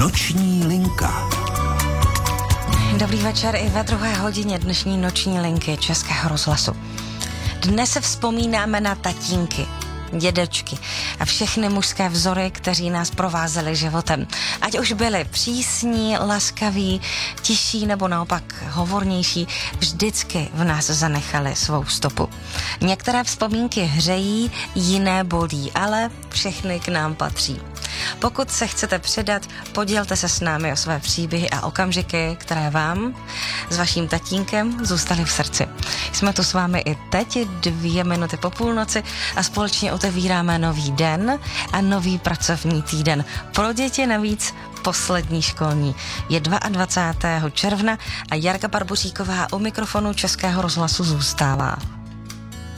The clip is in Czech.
Noční linka. Dobrý večer i ve druhé hodině dnešní noční linky Českého rozhlasu. Dnes se vzpomínáme na tatínky, dědečky a všechny mužské vzory, kteří nás provázeli životem. Ať už byli přísní, laskaví, tiší nebo naopak hovornější, vždycky v nás zanechali svou stopu. Některé vzpomínky hřejí, jiné bolí, ale všechny k nám patří. Pokud se chcete předat, podělte se s námi o své příběhy a okamžiky, které vám s vaším tatínkem zůstaly v srdci. Jsme tu s vámi i teď, 2 minuty po půlnoci a společně otevíráme nový den a nový pracovní týden. Pro děti navíc poslední školní. Je 22. června a Jarka Barboříková u mikrofonu Českého rozhlasu zůstává.